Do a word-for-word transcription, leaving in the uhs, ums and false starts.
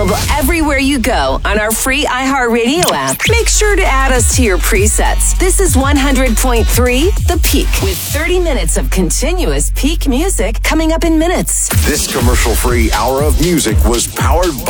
available everywhere you go on our free iHeartRadio app. Make sure to add us to your presets. This is one hundred point three The Peak, with thirty minutes of continuous peak music coming up in minutes. This commercial-free hour of music was powered by